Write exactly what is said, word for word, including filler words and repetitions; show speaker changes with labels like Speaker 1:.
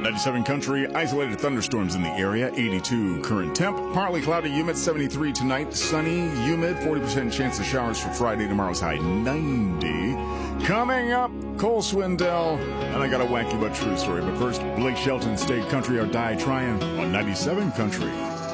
Speaker 1: ninety-seven Country, isolated thunderstorms in the area, eighty-two current temp. Partly cloudy, humid, seventy-three tonight. Sunny, humid, forty percent chance of showers for Friday. Tomorrow's high, ninety. Coming up, Cole Swindell. And I got a wacky but true story. But first, Blake Shelton, State Country, or Die Tryin' on ninety-seven Country.